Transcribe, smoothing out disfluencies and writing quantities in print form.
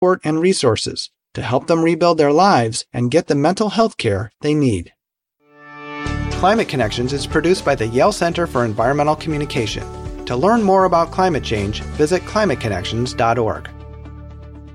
support and resources to help them rebuild their lives and get the mental health care they need. Climate Connections is produced by the Yale Center for Environmental Communication. To learn more about climate change, visit climateconnections.org.